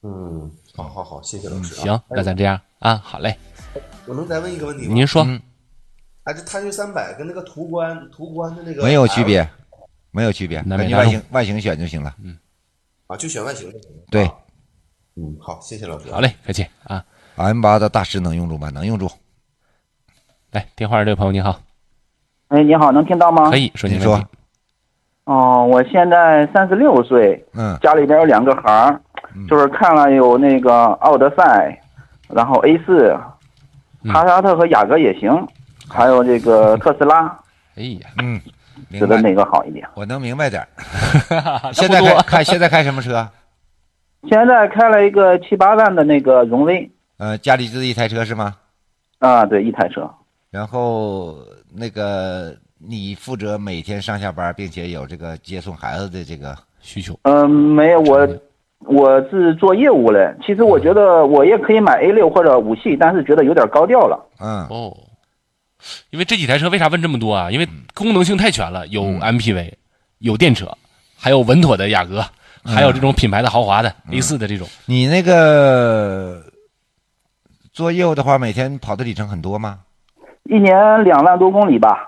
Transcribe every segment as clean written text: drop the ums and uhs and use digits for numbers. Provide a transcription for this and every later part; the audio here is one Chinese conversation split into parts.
嗯，好好好，谢谢老师啊。 行，那咱这样啊，好嘞。 我能再问一个问题吗？ 您说， 哎，这探岳300跟那个途观的那个没有区 L 别，没有区别，根据南北大众外形选就行了。 啊，就选外形就行了。 对啊，好，谢谢老师。 好嘞，客气啊。 M8的大师能用住吗？能用住。 来，电话这位朋友你好， 哎，你好，能听到吗？ 可以说您说您问题。 哦，我现在36岁，家里边有2个孩儿，就是看了有那个奥德赛，然后 A4，帕萨特和雅阁也行，还有这个特斯拉。 哎呀， 觉得哪个好一点？ 我能明白点。现在开什么车？ 现在开了一个7、8万的那个荣威。 家里就一台车是吗？ 啊，对，一台车。 然后那个你负责每天上下班，并且有这个接送孩子的这个需求？ 没有，我是做业务嘞。其实我觉得我也可以买 A6或者5系，但是觉得有点高调了。 因为这几台车为啥问这么多啊？因为功能性太全了，有 MPV，有电车，还有稳妥的雅阁，还有这种品牌的豪华的 A4 的这种。 你那个做业务的话，每天跑的里程很多吗？ 1年2万多公里吧。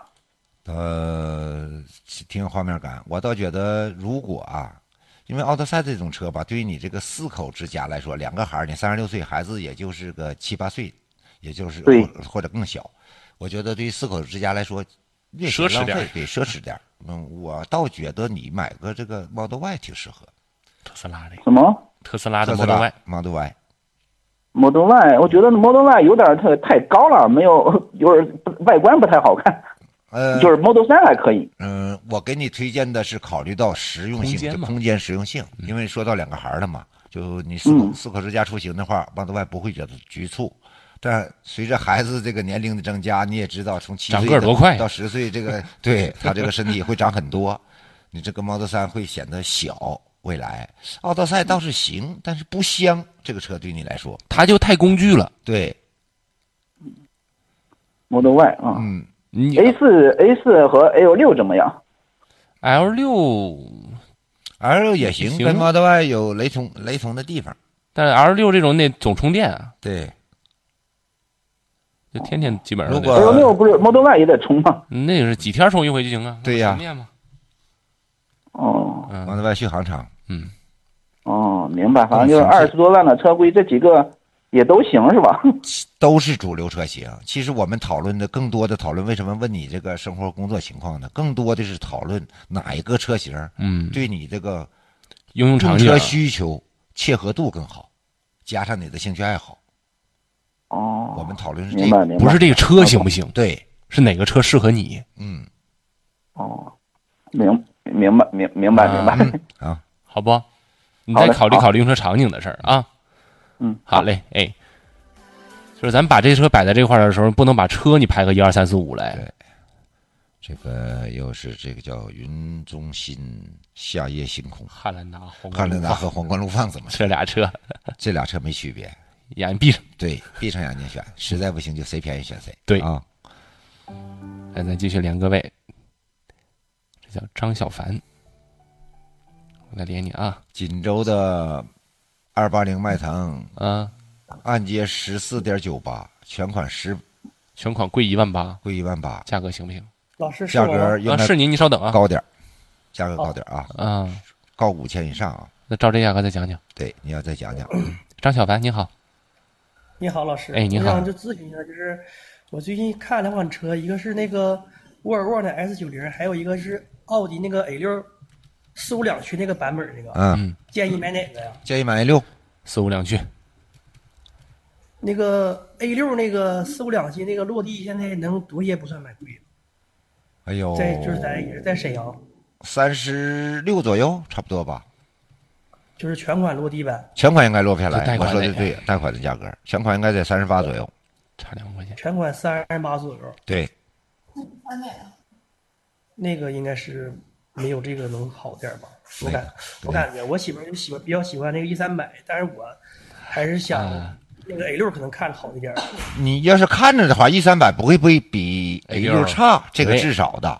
挺有画面感。我倒觉得，如果因为奥德赛这种车吧，对于你这个4口之家来说，2个孩儿，你36岁，孩子也就是个7、8岁，也就是或者更小。我觉得对于4口之家来说，略奢侈点， 对，奢侈点。我倒觉得你买个这个 Model Y 挺适合。 特斯拉的什么？ 特斯拉的 Model Y。Model Y，我觉得 Model Y 有点太高了，有点外观不太好看。就是 Model 3还可以。 我给你推荐的是考虑到实用性，空间实用性，因为说到2个孩儿了嘛，就你四口之家出行的话，Model Y 不会觉得局促。但随着孩子这个年龄的增加，你也知道，从7岁到10岁，这个对他这个身体会长很多。你这个 Model 3会显得小。未来奥德赛倒是行，但是不香。这个车对你来说， 它就太工具了。 对。 Model Y 啊，A4 和 L6怎么样 ？L6 也行，跟 Model Y 有雷同的地方。 但是 L6这种总充电啊。 对。 就天天基本上。 如果 L6不是 Model Y 也得充吗？ 那个是几天充一回就行啊。 对呀。Model Y 续航长。 明白。反正就是20多万的车，估计这几个也都行是吧？ 都是主流车型。其实我们更多的讨论，为什么问你这个生活工作情况呢？更多的是讨论哪一个车型，对你这个用场景、 车需求切合度更好，加上你的兴趣爱好。我们讨论是这个， 不是这个车行不行？ 对， 是哪个车适合你？ 明白。 好不？你再考虑考虑用车场景的事儿啊。好嘞，就是咱把这车摆在这块儿的时候，不能把车你排个1、2、3、4、5来。 对，这个又是这个叫云中心，夏夜星空， 汉兰达和皇冠陆放怎么？ 这俩车没区别， 眼睛闭上。 对，闭上眼睛选，实在不行就谁便宜选谁。 对啊。来，咱继续连各位，这叫张小凡。我来连你啊， 锦州的280迈腾按揭14.98%，全款贵1万8， 贵1万8， 价格行不行？ 老师价格应该是你稍等啊， 高点，价格高点高5000以上啊。 那照这价格再讲讲。 对，你要再讲讲。 张小凡你好。 你好，老师。 你好。 我想就咨询一下，就是我最近看了2款车，一个是那个沃尔沃的 S90，还有一个是奥迪那个 A6。452两驱那个版本那个，建议买哪个呀？ 建议买 A6， 452两驱。 那个 A6那个452两驱那个落地现在能多些不算买贵。 哎呦， 也是在沈阳 ，36左右差不多吧。 就是全款落地呗。 全款应该落不下来，我说的对，贷款的价格，全款应该在38左右， 差2万块钱。 全款38左右。 对。 那个应该是。没有这个能好点吧？我感觉我媳妇就比较喜欢那个E300，但是我还是想那个 A6可能看着好一点。 你要是看着的话，E300不会比 A6 差，这个至少的。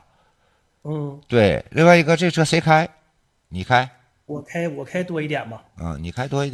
对。另外一个，这车谁开？你开？ 我开多一点吧。 你开多一点。